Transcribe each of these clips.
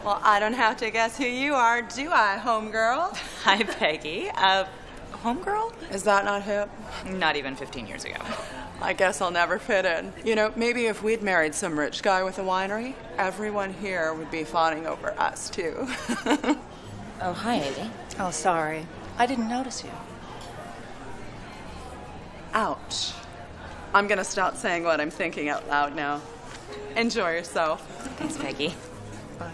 Well, I don't have to guess who you are, do I, homegirl? Hi, Peggy. Homegirl? Is that not hip? Not even 15 years ago. I guess I'll never fit in. You know, maybe if we'd married some rich guy with a winery, everyone here would be fawning over us, too. Oh, hi, Amy. Oh, sorry. I didn't notice you. Ouch. I'm gonna stop saying what I'm thinking out loud now. Enjoy yourself. Thanks, Peggy. Bye.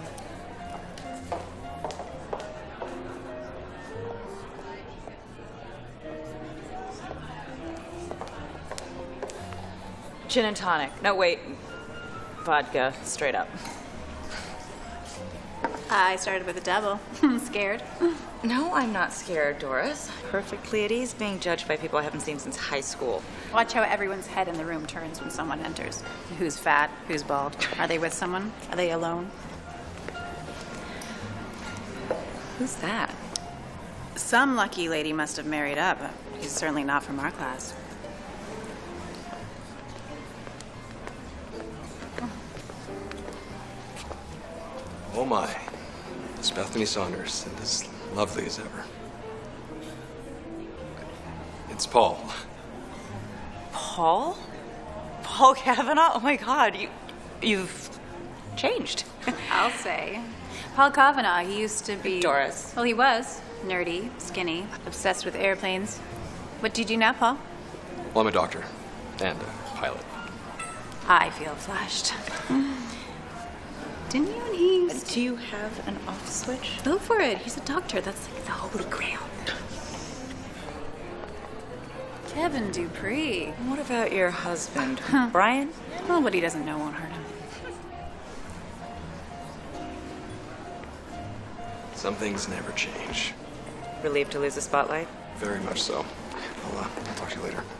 Gin and tonic. No, wait. Vodka, straight up. I started with a double. I'm scared. No, I'm not scared, Doris. Perfectly at ease being judged by people I haven't seen since high school. Watch how everyone's head in the room turns when someone enters. Who's fat? Who's bald? Are they with someone? Are they alone? Who's that? Some lucky lady must have married up. He's certainly not from our class. Oh my. It's Bethany Saunders, and as lovely as ever. It's Paul. Paul? Paul Kavanaugh? Oh my God, you've changed. I'll say. Paul Kavanaugh, he used to be... Doris. Well, he was. Nerdy, skinny, obsessed with airplanes. What do you do now, Paul? Well, I'm a doctor and a pilot. I feel flushed. Didn't you and he used to... Do you have an off switch? Go for it. He's a doctor. That's like the holy grail. Kevin Dupree. What about your husband, Brian? Well, what he doesn't know won't hurt him. Some things never change. Relieved to lose the spotlight? Very much so. I'll talk to you later.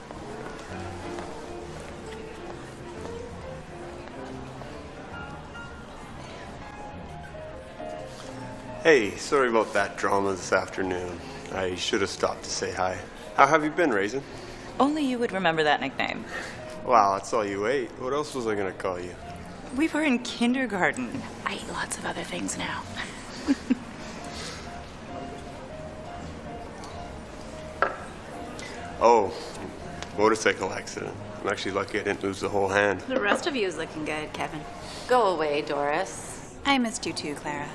Hey, sorry about that drama this afternoon. I should have stopped to say hi. How have you been, Raisin? Only you would remember that nickname. Wow, that's all you ate. What else was I gonna call you? We were in kindergarten. I eat lots of other things now. Oh, motorcycle accident. I'm actually lucky I didn't lose the whole hand. The rest of you is looking good, Kevin. Go away, Doris. I missed you too, Clara.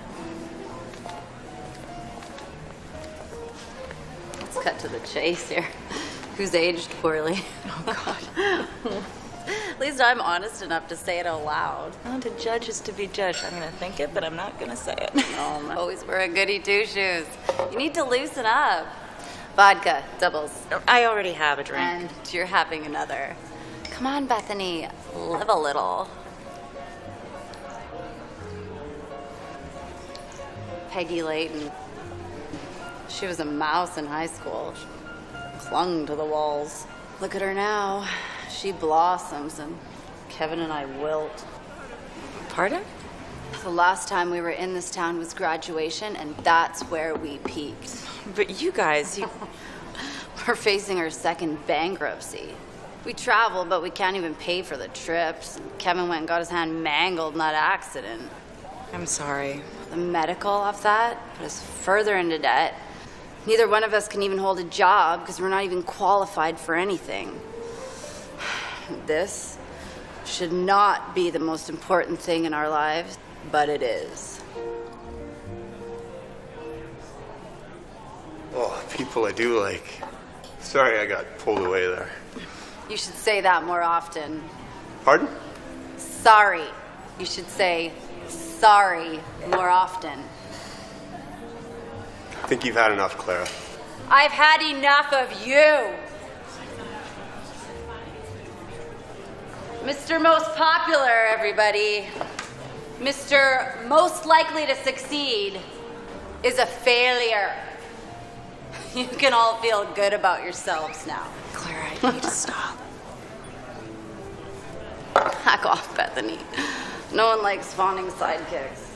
Let's cut to the chase here. Who's aged poorly? Oh, God. At least I'm honest enough to say it out loud. Well, to judge is to be judged. I'm going to think it, but I'm not going to say it. Oh, I'm always wearing goody two-shoes. You need to loosen up. Vodka, doubles. I already have a drink. And you're having another. Come on, Bethany. Live a little. Peggy Layton. She was a mouse in high school. She clung to the walls. Look at her now. She blossoms, and Kevin and I wilt. Pardon? The last time we were in this town was graduation, and that's where we peaked. But you guys, We're facing our second bankruptcy. We travel, but we can't even pay for the trips. Kevin went and got his hand mangled in that accident. I'm sorry. The medical off that put us further into debt. Neither one of us can even hold a job because we're not even qualified for anything. This should not be the most important thing in our lives, but it is. Oh, people I do like. Sorry I got pulled away there. You should say that more often. Pardon? Sorry. You should say sorry more often. I think you've had enough, Clara. I've had enough of you. Mr. Most Popular, everybody. Mr. Most Likely to Succeed is a failure. You can all feel good about yourselves now. Clara, I need to stop. Hack off, Bethany. No one likes fawning sidekicks.